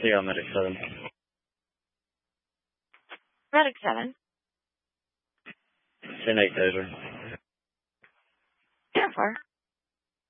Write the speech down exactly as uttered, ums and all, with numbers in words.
Here on Medic seven. Medic seven. ten eight taser. ten four.